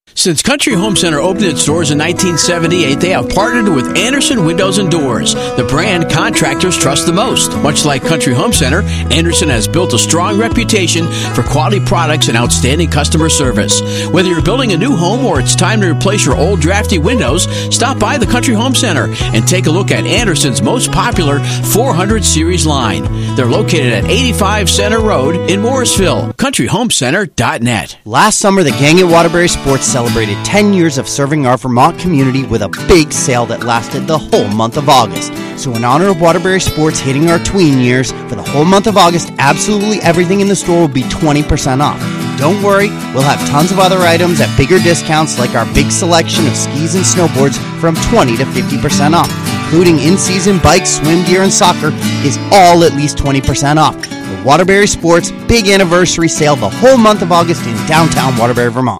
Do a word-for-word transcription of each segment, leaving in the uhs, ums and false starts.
Since Country Home Center opened its doors in nineteen seventy-eight, they have partnered with Anderson Windows and Doors, the brand contractors trust the most. Much like Country Home Center, Anderson has built a strong reputation for quality products and outstanding customer service. Whether you're building a new home or it's time to replace your old drafty windows, stop by the Country Home Center and take a look at Anderson's most popular four hundred series line. They're located at eighty-five Center Road in Morrisville. country home center dot net. Last summer, the gang at Waterbury Sports celebrated ten years of serving our Vermont community with a big sale that lasted the whole month of August. So in honor of Waterbury Sports hitting our tween years, for the whole month of August, absolutely everything in the store will be twenty percent off. Don't worry, we'll have tons of other items at bigger discounts, like our big selection of skis and snowboards from twenty to fifty percent off, including in-season bikes, swim gear, and soccer is all at least twenty percent off. The Waterbury Sports Big Anniversary Sale the whole month of August in downtown Waterbury, Vermont.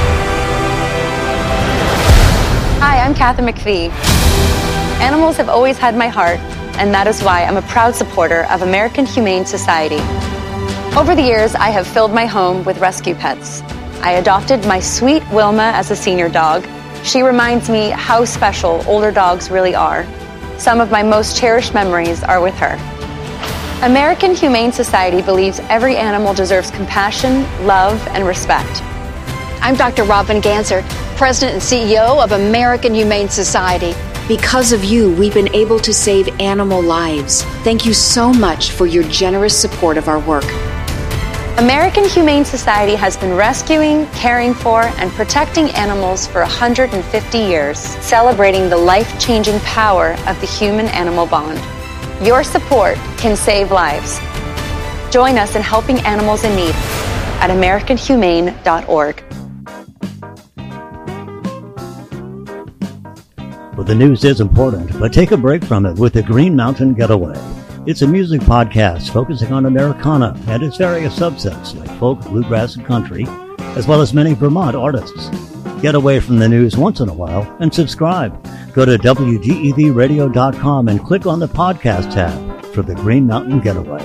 Hi, I'm Kathy McPhee. Animals have always had my heart, and that is why I'm a proud supporter of American Humane Society. Over the years, I have filled my home with rescue pets. I adopted my sweet Wilma as a senior dog. She reminds me how special older dogs really are. Some of my most cherished memories are with her. American Humane Society believes every animal deserves compassion, love, and respect. I'm Doctor Robin Ganser, President and C E O of American Humane Society. Because of you, we've been able to save animal lives. Thank you so much for your generous support of our work. American Humane Society has been rescuing, caring for, and protecting animals for one hundred fifty years, celebrating the life-changing power of the human-animal bond. Your support can save lives. Join us in helping animals in need at american humane dot org. Well, the news is important, but take a break from it with the Green Mountain Getaway. It's a music podcast focusing on Americana and its various subsets like folk, bluegrass, and country, as well as many Vermont artists. Get away from the news once in a while and subscribe. Go to W D E V radio dot com and click on the podcast tab for the Green Mountain Getaway.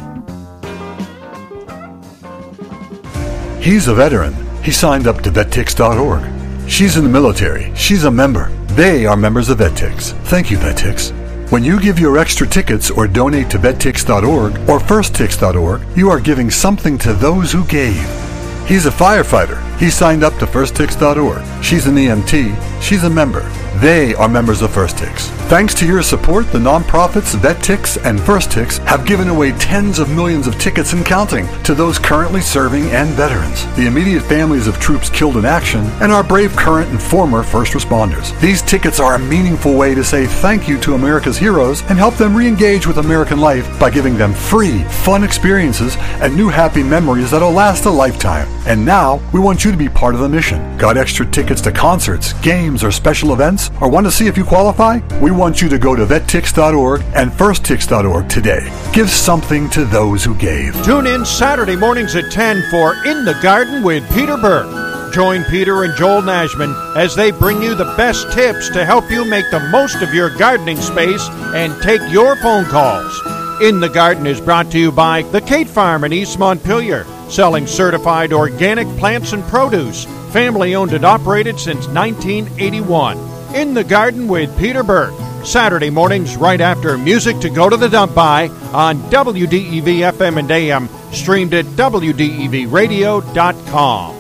He's a veteran. He signed up to vet tix dot org. She's in the military. She's a member. They are members of VetTix. Thank you, VetTix. When you give your extra tickets or donate to vet tix dot org or first tix dot org, you are giving something to those who gave. He's a firefighter. He signed up to first tix dot org. She's an E M T. She's a member. They are members of FirstTix. Thanks to your support, the nonprofits VetTix and FirstTix have given away tens of millions of tickets and counting to those currently serving and veterans, the immediate families of troops killed in action, and our brave current and former first responders. These tickets are a meaningful way to say thank you to America's heroes and help them re-engage with American life by giving them free, fun experiences and new happy memories that'll last a lifetime. And now, we want you to be part of the mission. Got extra tickets to concerts, games, or special events? Or want to see if you qualify? We want you to go to vet tix dot org and first tix dot org today. Give something to those who gave. Tune in Saturday mornings at ten for In the Garden with Peter Burke. Join Peter and Joel Nashman as they bring you the best tips to help you make the most of your gardening space and take your phone calls. In the Garden is brought to you by the Kate Farm in East Montpelier, selling certified organic plants and produce, family owned and operated since nineteen eighty-one. In the Garden with Peter Burke, Saturday mornings right after Music to Go to the Dump By on W D E V F M and A M, streamed at W D E V radio dot com.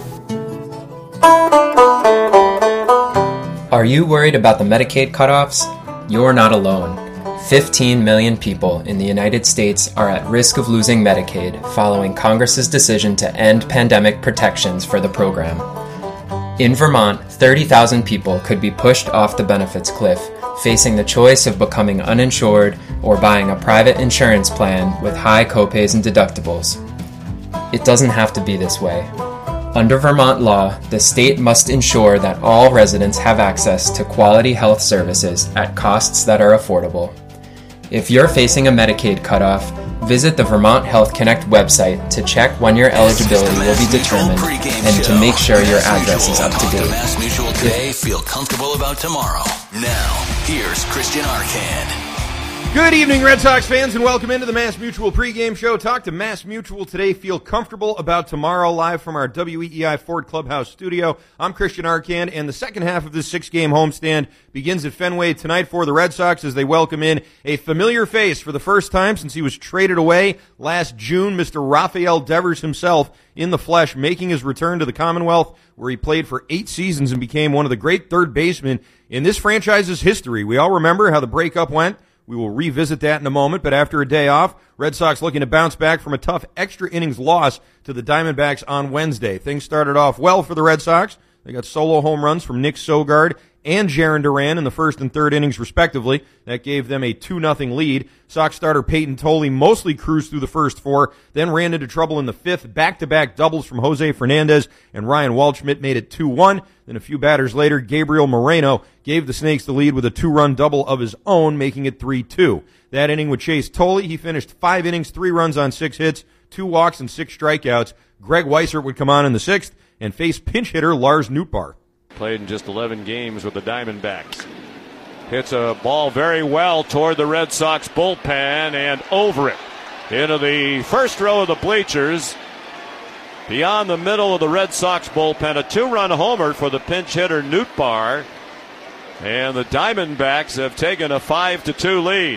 Are you worried about the Medicaid cutoffs? You're not alone. fifteen million people in the United States are at risk of losing Medicaid following Congress's decision to end pandemic protections for the program. In Vermont, thirty thousand people could be pushed off the benefits cliff, facing the choice of becoming uninsured or buying a private insurance plan with high copays and deductibles. It doesn't have to be this way. Under Vermont law, the state must ensure that all residents have access to quality health services at costs that are affordable. If you're facing a Medicaid cutoff, visit the Vermont Health Connect website to check when your eligibility will be determined and to make sure your address is up to date. Mass Mutual today, feel comfortable about tomorrow. Now, here's Christian Arcand. Good evening, Red Sox fans, and welcome into the Mass Mutual pregame show. Talk to Mass Mutual today. Feel comfortable about tomorrow, live from our W E E I Ford Clubhouse studio. I'm Christian Arcand, and the second half of this six-game homestand begins at Fenway tonight for the Red Sox as they welcome in a familiar face for the first time since he was traded away last June. Mister Rafael Devers himself in the flesh, making his return to the Commonwealth, where he played for eight seasons and became one of the great third basemen in this franchise's history. We all remember how the breakup went. We will revisit that in a moment, but after a day off, Red Sox looking to bounce back from a tough extra innings loss to the Diamondbacks on Wednesday. Things started off well for the Red Sox. They got solo home runs from Nick Sogard and Jarren Duran in the first and third innings, respectively. That gave them a two nothing lead. Sox starter Peyton Tolley mostly cruised through the first four, then ran into trouble in the fifth. Back-to-back doubles from Jose Fernandez and Ryan Waldschmidt made it two one. Then a few batters later, Gabriel Moreno gave the Snakes the lead with a two-run double of his own, making it three two. That inning would chase Tolley. He finished five innings, three runs on six hits, two walks, and six strikeouts. Greg Weissert would come on in the sixth and face pinch hitter Lars Nootbaar. Played in just eleven games with the Diamondbacks. Hits a ball very well toward the Red Sox bullpen and over it. Into the first row of the bleachers. Beyond the middle of the Red Sox bullpen. A two-run homer for the pinch hitter Nootbaar. And the Diamondbacks have taken a five to two lead.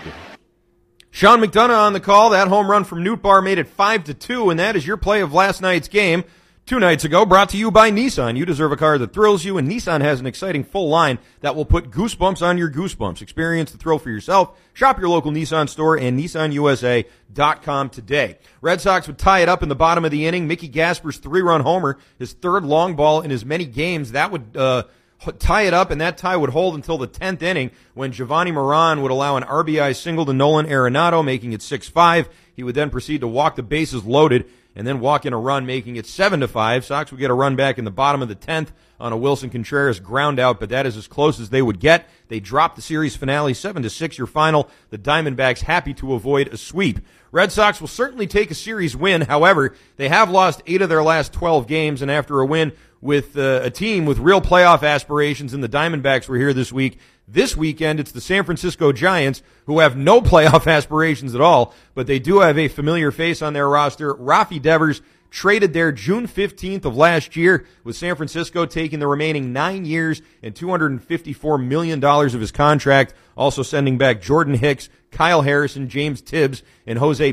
Sean McDonough on the call. That home run from Nootbaar made it five to two, and that is your play of last night's game. Two nights ago, brought to you by Nissan. You deserve a car that thrills you, and Nissan has an exciting full line that will put goosebumps on your goosebumps. Experience the thrill for yourself. Shop your local Nissan store and Nissan U S A dot com today. Red Sox would tie it up in the bottom of the inning. Mickey Gasper's three-run homer, his third long ball in as many games. That would uh, tie it up, and that tie would hold until the tenth inning when Giovanni Moran would allow an R B I single to Nolan Arenado, making it six five. He would then proceed to walk the bases loaded and then walk in a run, making it seven to five. Sox would get a run back in the bottom of the tenth on a Wilson Contreras ground out, but that is as close as they would get. They dropped the series finale seven to six, your final. The Diamondbacks happy to avoid a sweep. Red Sox will certainly take a series win. However, they have lost eight of their last twelve games, and after a win with uh, a team with real playoff aspirations, and the Diamondbacks were here this week, this weekend it's the San Francisco Giants, who have no playoff aspirations at all, but they do have a familiar face on their roster. Rafi Devers traded there June fifteenth of last year, with San Francisco taking the remaining nine years and two hundred fifty-four million dollars of his contract, also sending back Jordan Hicks, Kyle Harrison, James Tibbs, and Jose